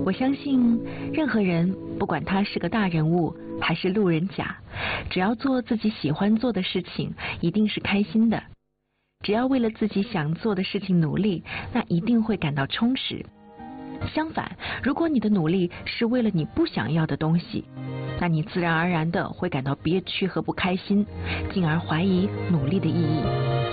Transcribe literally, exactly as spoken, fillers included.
我相信任何人，不管他是个大人物还是路人甲，只要做自己喜欢做的事情，一定是开心的。只要为了自己想做的事情努力，那一定会感到充实。相反，如果你的努力是为了你不想要的东西，那你自然而然的会感到憋屈和不开心，进而怀疑努力的意义。